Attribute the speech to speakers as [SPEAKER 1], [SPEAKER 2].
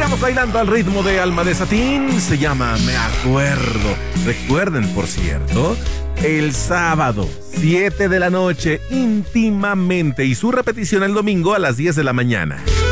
[SPEAKER 1] Sigamos bailando al ritmo de Alma de Satín. Se llama Me Acuerdo. Recuerden, por cierto, el sábado, 7 de la noche, íntimamente. Y su repetición el domingo a las 10 de la mañana.